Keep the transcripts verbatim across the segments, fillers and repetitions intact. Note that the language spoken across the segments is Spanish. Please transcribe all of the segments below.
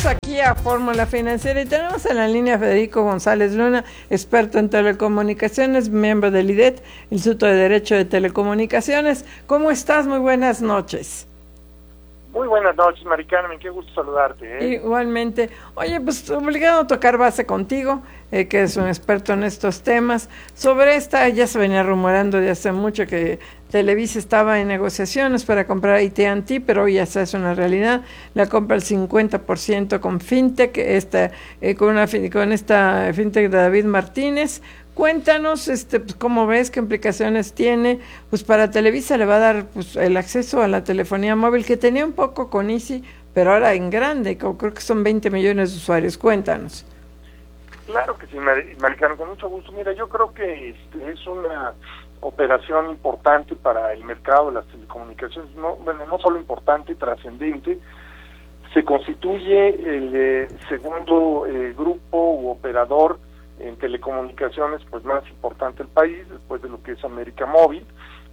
Regresamos aquí a Fórmula Financiera y tenemos en la línea a Federico González Luna, experto en telecomunicaciones, miembro del I D E T, Instituto de Derecho de Telecomunicaciones. ¿Cómo estás? Muy buenas noches. Muy buenas noches, Mari Carmen, qué gusto saludarte. ¿eh? Igualmente. Oye, pues obligado a tocar base contigo, eh, que es un experto en estos temas. Sobre esta, ya se venía rumorando de hace mucho que Televisa estaba en negociaciones para comprar A T and T, pero hoy ya se hace una realidad. La compra el cincuenta por ciento con Fintech, esta, eh, con, una, con esta Fintech de David Martínez. Cuéntanos, este, pues, cómo ves, qué implicaciones tiene. Pues para Televisa le va a dar pues, el acceso a la telefonía móvil que tenía un poco con Easy, pero ahora en grande, creo que son veinte millones de usuarios. Cuéntanos. Claro que sí, Maricano, con mucho gusto. Mira, yo creo que este, es una operación importante para el mercado de las telecomunicaciones, no, bueno, no solo importante, trascendente. Se constituye el eh, segundo eh, grupo u operador en telecomunicaciones pues más importante del país, después de lo que es América Móvil.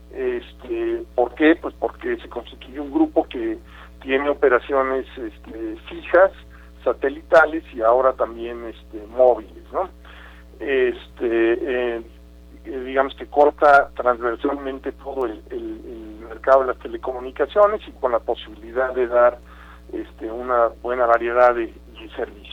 Este, ¿por qué? Pues porque se constituye un grupo que tiene operaciones este, fijas, satelitales y ahora también este, móviles, ¿no? Este, eh, digamos que corta transversalmente todo el, el, el mercado de las telecomunicaciones y con la posibilidad de dar este, una buena variedad de, de servicios.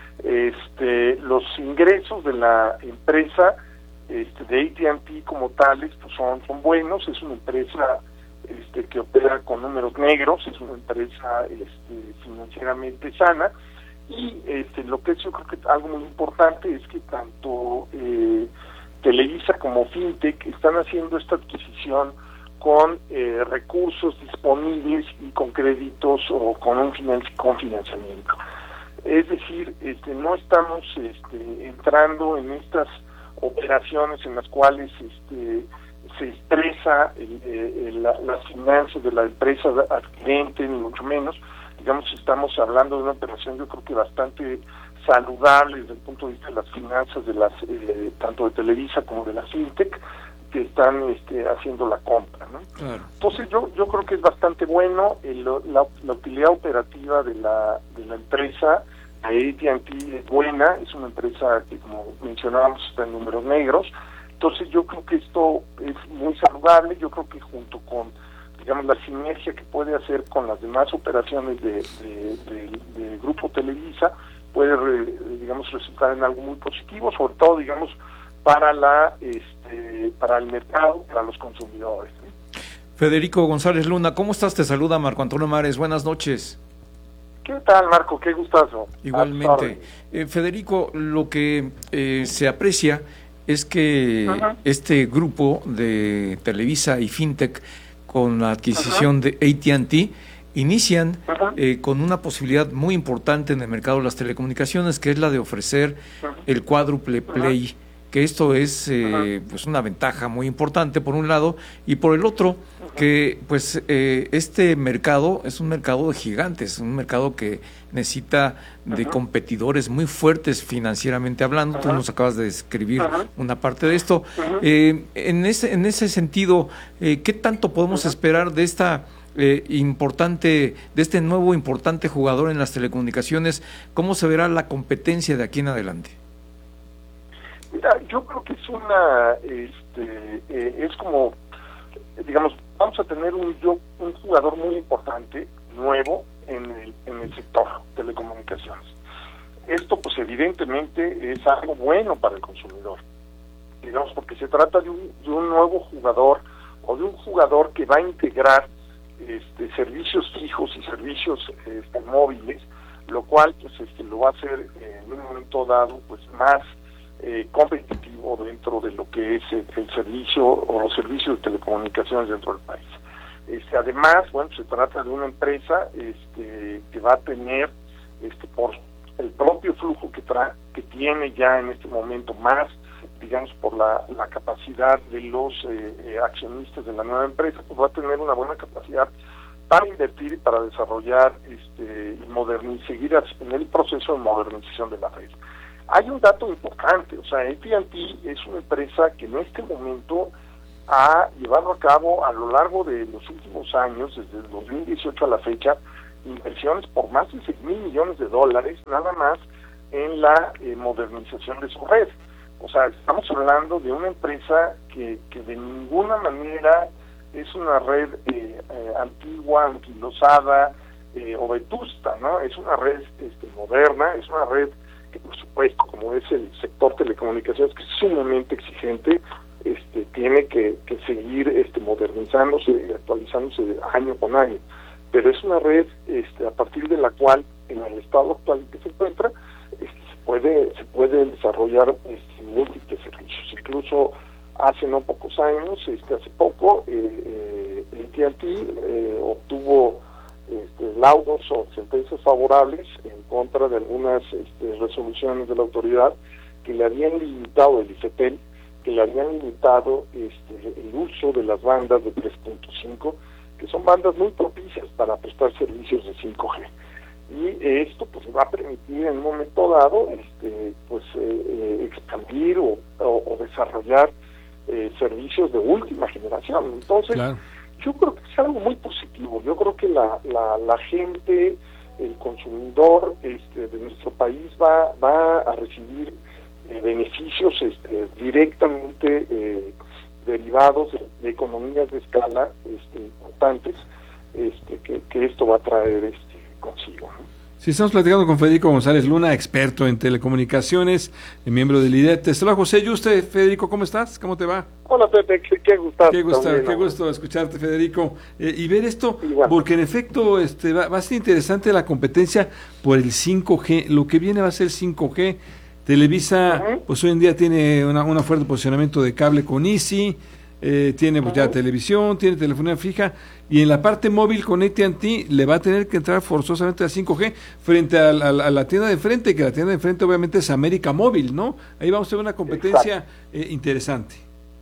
Este, los ingresos de la empresa este, de A T and T como tales pues son, son buenos, es una empresa este, que opera con números negros, es una empresa este, financieramente sana y este, lo que es yo creo que algo muy importante es que tanto eh, Televisa como Fintech están haciendo esta adquisición con eh, recursos disponibles y con créditos o con un financi- con financiamiento. Es decir, este, no estamos este, entrando en estas operaciones en las cuales este, se expresa el, el, la, las finanzas de la empresa adquirente, ni mucho menos. Digamos, estamos hablando de una operación yo creo que bastante saludable desde el punto de vista de las finanzas de las eh, tanto de Televisa como de la Fintech que están este, haciendo la compra, ¿no? Claro. Entonces yo yo creo que es bastante bueno el, la, la utilidad operativa de la de la empresa A T and T es buena, es una empresa que como mencionábamos está en números negros, entonces yo creo que esto es muy saludable, yo creo que junto con digamos la sinergia que puede hacer con las demás operaciones de, de, de, de Grupo Televisa puede re, digamos resultar en algo muy positivo, sobre todo digamos para la este para el mercado, para los consumidores. Federico González Luna, ¿cómo estás? Te saluda Marco Antonio Mares, buenas noches. ¿Qué tal, Marco? Qué gustazo. Igualmente. Eh, Federico, lo que eh, se aprecia es que uh-huh. este grupo de Televisa y Fintech con la adquisición uh-huh. de A T and T inician uh-huh. eh, con una posibilidad muy importante en el mercado de las telecomunicaciones, que es la de ofrecer uh-huh. el cuádruple play, uh-huh. que esto es eh, uh-huh. pues una ventaja muy importante por un lado, y por el otro uh-huh. que pues eh, este mercado es un mercado de gigantes, un mercado que necesita de uh-huh. competidores muy fuertes financieramente hablando. Uh-huh. Tú nos acabas de describir uh-huh. una parte de esto. Uh-huh. Eh, en ese en ese sentido, eh, ¿qué tanto podemos uh-huh. esperar de esta eh, importante, de este nuevo importante jugador en las telecomunicaciones? ¿Cómo se verá la competencia de aquí en adelante? Mira, yo creo que es una, este, eh, es como, digamos, vamos a tener un, yo, un jugador muy importante, nuevo, en el, en el sector telecomunicaciones. Esto, pues, evidentemente es algo bueno para el consumidor, digamos, porque se trata de un, de un nuevo jugador o de un jugador que va a integrar este, servicios fijos y servicios este, móviles, lo cual, pues, este, lo va a hacer eh, en un momento dado, pues, más Eh, competitivo dentro de lo que es el, el servicio o los servicios de telecomunicaciones dentro del país. Este, además, bueno, se trata de una empresa este, que va a tener, este, por el propio flujo que trae, que tiene ya en este momento más, digamos, por la, la capacidad de los eh, eh, accionistas de la nueva empresa, pues va a tener una buena capacidad para invertir y para desarrollar este, y modernizar, seguir en el proceso de modernización de la red. Hay un dato importante, o sea, A T and T es una empresa que en este momento ha llevado a cabo a lo largo de los últimos años, desde el dos mil dieciocho a la fecha, inversiones por más de seis mil millones de dólares nada más en la eh, modernización de su red. O sea, estamos hablando de una empresa que, que de ninguna manera es una red eh, eh, antigua, anquilosada eh, o vetusta, ¿no? Es una red este, moderna, es una red que, por supuesto, como es el sector telecomunicaciones, que es sumamente exigente, este, tiene que, que seguir este, modernizándose y actualizándose año con año. Pero es una red este, a partir de la cual, en el estado actual en que se encuentra, este, se puede se puede desarrollar este, múltiples servicios. Incluso hace no pocos años, este, hace poco, eh, eh, A T and T eh, obtuvo este, laudos o sentencias favorables en contra de algunas este, resoluciones de la autoridad que le habían limitado el IFETEL, que le habían limitado este, el uso de las bandas de tres punto cinco, que son bandas muy propicias para prestar servicios de cinco G. Y eh, esto pues va a permitir en un momento dado este, pues eh, eh, expandir o, o, o desarrollar eh, servicios de última generación. Entonces, claro, yo creo que es algo muy positivo. Yo creo que la, la, la gente, el consumidor este, de nuestro país va, va a recibir eh, beneficios este, directamente eh, derivados de, de economías de escala este, importantes este, que, que esto va a traer este, consigo, ¿no? Sí, estamos platicando con Federico González Luna, experto en telecomunicaciones, miembro del I D E T. Hola José Yuste. Federico, ¿cómo estás? ¿Cómo te va? Hola Pepe, qué, qué gustazo. Qué gusto, qué gusto escucharte, Federico. Eh, y ver esto, igual, porque en efecto este va, va a ser interesante la competencia por el cinco G. Lo que viene va a ser el cinco G. Televisa, uh-huh, pues hoy en día tiene una, una fuerte posicionamiento de cable con Easy, eh, tiene pues, uh-huh, ya televisión, tiene telefonía fija, y en la parte móvil con A T and T le va a tener que entrar forzosamente a cinco G frente a, a, a la tienda de frente, que la tienda de frente obviamente es América Móvil, ¿no? Ahí vamos a tener una competencia eh, interesante.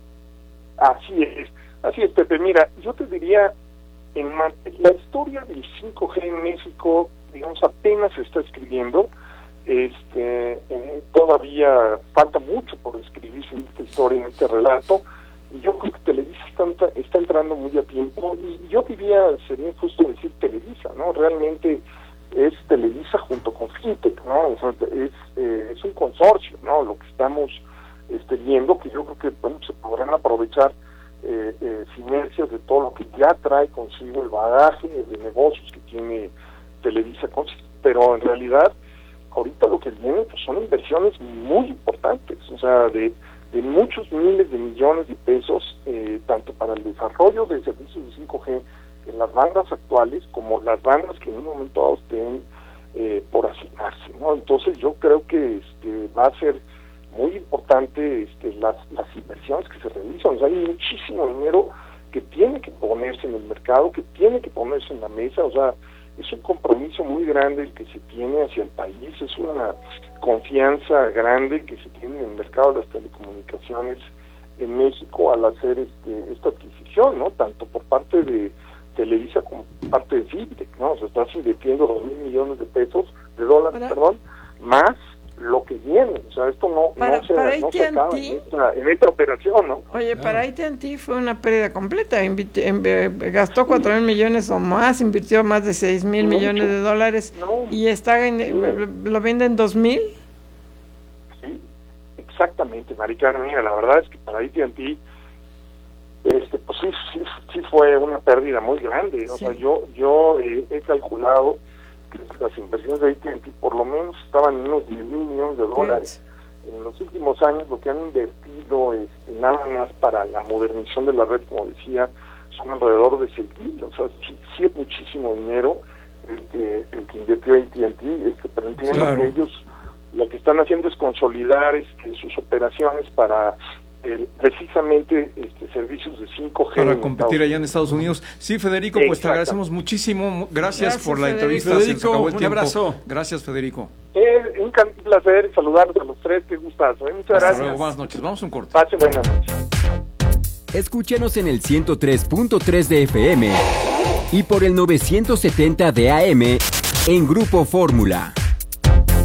Así es, así es, Pepe. Mira, yo te diría, en la historia del cinco G en México, digamos, apenas se está escribiendo. Este, eh, todavía falta mucho por escribirse en esta historia, en este relato, y yo creo que Televisa está, está entrando muy a tiempo, y yo diría, sería injusto decir Televisa, ¿no? Realmente es Televisa junto con Fintech, ¿no? O sea, es, eh, es un consorcio, ¿no? Lo que estamos este, viendo, que yo creo que bueno, se podrán aprovechar eh, eh, sinergias de todo lo que ya trae consigo el bagaje de negocios que tiene Televisa consigo, pero en realidad ahorita lo que viene pues, son inversiones muy importantes, o sea, de, de muchos miles de millones de pesos, eh, tanto para el desarrollo de servicios de cinco G en las bandas actuales, como las bandas que en un momento dado estén eh, por asignarse, ¿no? Entonces yo creo que este, va a ser muy importante este, las, las inversiones que se realizan. O sea, hay muchísimo dinero que tiene que ponerse en el mercado, que tiene que ponerse en la mesa, o sea, es un compromiso muy grande el que se tiene hacia el país, es una confianza grande que se tiene en el mercado de las telecomunicaciones en México al hacer este, esta adquisición, ¿no? Tanto por parte de Televisa como por parte de Fintech, ¿no? O sea, estás invirtiendo dos mil millones de pesos, de dólares, para, perdón, más lo que viene, o sea, esto no, para, no, se, para no se acaba en esta, en esta operación, ¿no? Oye, claro, para A T and T fue una pérdida completa, Invit en, eh, gastó cuatro mil millones o más, invirtió más de seis mil millones de dólares, no, y está en, sí, lo venden dos mil. Sí, exactamente, Maricarmen, mira, la verdad es que para A T and T este, pues sí, sí, sí fue una pérdida muy grande, o sí, sea, yo, yo eh, he calculado que las inversiones de A T and T por lo menos estaban en unos diez mil millones de dólares. Sí. En los últimos años lo que han invertido este, nada más para la modernización de la red, como decía, son alrededor de seis mil, o sea, sí, sí es muchísimo dinero el que, el que invirtió A T and T, este, pero entiendo, claro, que ellos lo que están haciendo es consolidar este, sus operaciones para Eh, precisamente este, servicios de cinco G para competir allá en Estados Unidos. Sí, Federico, pues te agradecemos muchísimo. Gracias, Gracias por la Federico. entrevista. Federico, se acabó el un tiempo. abrazo. Gracias, Federico. Eh, un placer saludarlos a los tres, qué gustazo. ¿eh? Muchas Hasta gracias. Luego, buenas noches. Vamos a un corte. Pase buenas noches. Escúchanos en el ciento tres punto tres de F M y por el novecientos setenta de A M en Grupo Fórmula.